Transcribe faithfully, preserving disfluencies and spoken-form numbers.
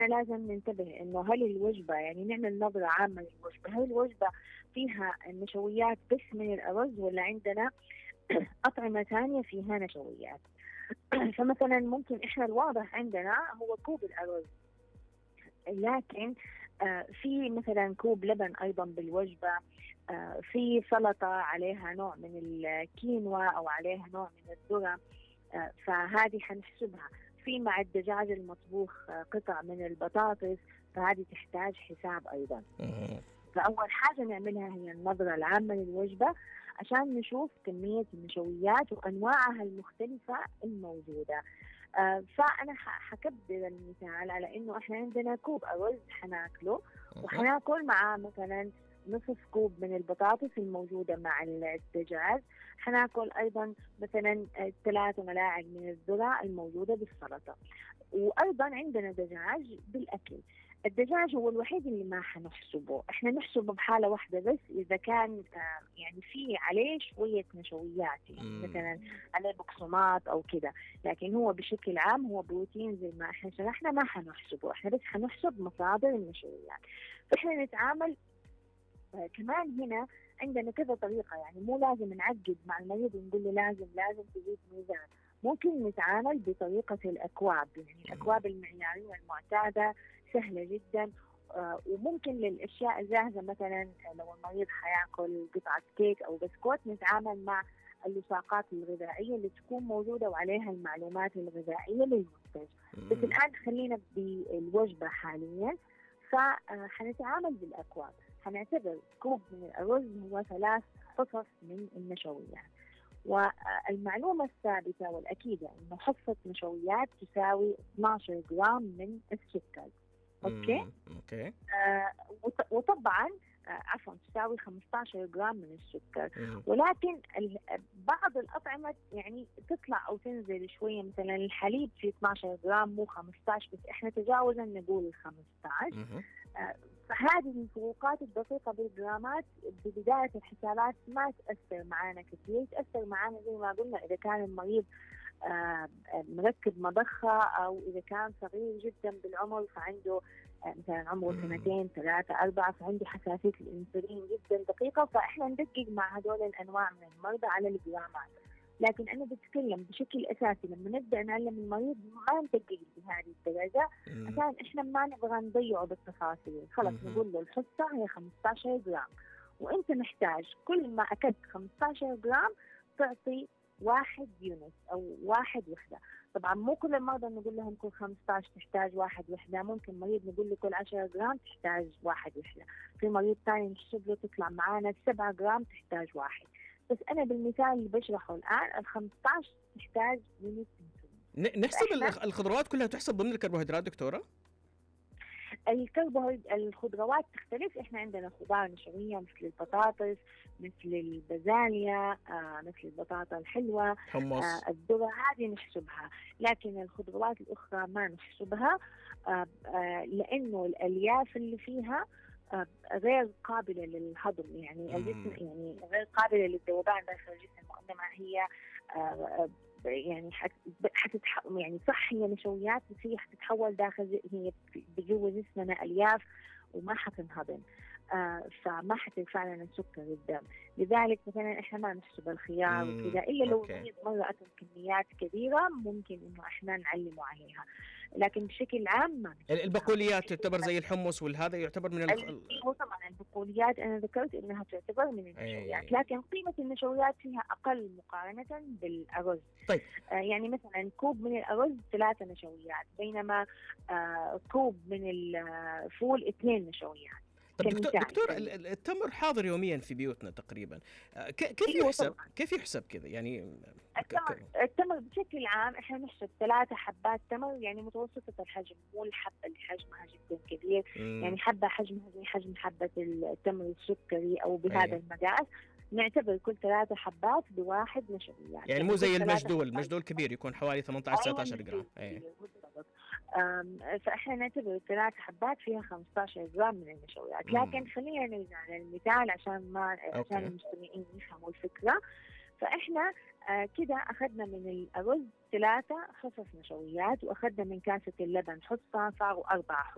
لازم ننتبه إنه هل الوجبة، يعني نعمل نظرة عامة للوجبة، هل الوجبة فيها نشويات بس من الأرز ولا عندنا أطعمة ثانية فيها نشويات؟ فمثلا ممكن إحنا الواضح عندنا هو كوب الأرز، لكن آه في مثلا كوب لبن أيضا بالوجبة، آه في سلطة عليها نوع من الكينوا أو عليها نوع من الذرة، آه فهذه حنحسبها. في مع الدجاج المطبوخ آه قطع من البطاطس، فهذه تحتاج حساب أيضا. فأول حاجة نعملها هي النظرة العامة للوجبة عشان نشوف كمية النشويات وأنواعها المختلفة الموجودة. آه فأنا حكبر المثال على إنه إحنا عندنا كوب أرز حناكله، وحناكل معاه مثلا نصف كوب من البطاطس الموجودة مع الدجاج، حناكل أيضا مثلا ثلاثة ملاعق من الذرة الموجودة بالسلطة، وأيضا عندنا دجاج بالأكل. الدجاج هو الوحيد اللي ما حنحسبه، احنا نحسبه بحالة واحدة بس إذا كان آه يعني في عليه شوية نشويات، يعني مثلا عليه بقسماط أو كده، لكن هو بشكل عام هو بروتين زي ما احنا شرحنا ما حنحسبه، احنا بس حنحسب مصادر النشويات. فاحنا نتعامل آه كمان هنا عندنا كذا طريقة، يعني مو لازم نعقد مع المريض ونقول له لازم لازم تزيد ميزان. ممكن نتعامل بطريقة الأكواب، يعني الأكواب المعيارية المعتادة سهلة جدا. آه وممكن للأشياء الجاهزة مثلا لو المريض حياكل قطعة كيك أو بسكوت نتعامل مع اللصاقات الغذائية اللي تكون موجودة وعليها المعلومات الغذائية للمنتج. بس الآن خلينا بالوجبة حاليا، فحنتعامل بالأكواب. حنعتبر كوب من الأرز هو ثلاث حصص من النشويات، والمعلومة الثابتة والأكيدة أنه حصة نشويات تساوي اثناشر جرام من السكر. أوكي؟ أوكي. آه وطبعا آه عفوا تساوي خمسة عشر جرام من السكر. مم. ولكن بعض الأطعمة يعني تطلع أو تنزل شوية، مثلا الحليب في اثناشر جرام مو خمسة عشر، بس إحنا تجاوزا نقول ال خمسة عشر. آه فهذه الفروقات الدقيقة بالجرامات ببداية الحسابات ما تأثر معنا كثير، تأثر معنا زي ما قلنا إذا كان المريض آه مركب مضخة، أو إذا كان صغير جدا بالعمر فعنده آه مثلا عمره سنتين ثلاثة أربعة فعنده حساسية الإنسولين جدا دقيقة، فإحنا ندقق مع هذول الأنواع من المرضى على الجرامات. لكن أنا بتكلم بشكل أساسي لما نبدأ نعلم المريض ما ندقق بهذه الدرجة عشان إحنا ما نبغى نضيعه بالتفاصيل. خلاص نقول له الحصة هي خمسة عشر جرام، وأنت محتاج كل ما أكلت خمسة عشر جرام تعطي واحد يونت أو واحد وحدة. طبعا مو كل المرضى نقول لهم كل خمسة عشر تحتاج واحد وحدة، ممكن مريض نقول له كل عشرة جرام تحتاج واحد وحدة، في مريض ثاني نحسب له تطلع معانا سبعة جرام تحتاج واحد. بس أنا بالمثال اللي بشرحه الآن ال خمسة عشر تحتاج يونت انسولين. نحسب الخضروات كلها تحسب ضمن الكربوهيدرات دكتورة؟ الكربوهيدرات الخضروات تختلف، احنا عندنا خضار نشوية مثل البطاطس، مثل البازاليا، آه، مثل البطاطا الحلوة، حمص، آه، الذرة، هذه نحسبها. لكن الخضروات الأخرى ما نحسبها، آه، آه، لأنه الألياف اللي فيها آه، غير قابلة للهضم، يعني الجسم يعني غير قابلة للذوبان داخل الجسم، وإنما هي آه، يعني حتتح يعني صح هي نشويات، بس هي حتتحول داخل هي بجوا جسمنا الياف وما حتنهضم، آه فما حترفع لنا سكر الدم. لذلك مثلا احنا ما نحسب الخيار وكذا الا لو المريض مره اكل كميات كبيره ممكن انه احنا نعلمه عليها، لكن بشكل عام ما نحسب. البقوليات تعتبر زي الحمص والهذا يعتبر من الخ... هو طبعا البقوليات انا ذكرت انها تعتبر من النشويات، لكن قيمه النشويات فيها اقل مقارنه بالارز. طيب آه يعني مثلا كوب من الارز ثلاثه نشويات، بينما آه كوب من الفول اثنين نشويات. طب دكتور, دكتور التمر حاضر يوميا في بيوتنا تقريبا، كيف أيوة يحسب طبعاً. كيف يحسب كذا يعني؟ التمر, التمر بشكل عام احنا نحسب ثلاثة حبات تمر، يعني متوسطة الحجم، مو الحبة اللي حجمها جدا كبير. مم. يعني حبة حجمها زي حجم حبة التمر السكري او بهذا أيه. المقاس. نعتبر كل ثلاثة حبات بواحد نشويات، يعني, يعني مو زي المجدول، المجدول كبير يكون حوالي ثمانية عشر تسعة عشر جرام. أيه. فاحنا نعتبر ثلاث حبات فيها خمسة عشر جرام من النشويات. مم. لكن خلينا نرجع للمثال عشان ما أوكي. عشان المستمعين يفهموا الفكرة. فاحنا آه كده اخذنا من الارز ثلاثة حصص نشويات، واخذنا من كاسة اللبن حصة، صاروا أربعة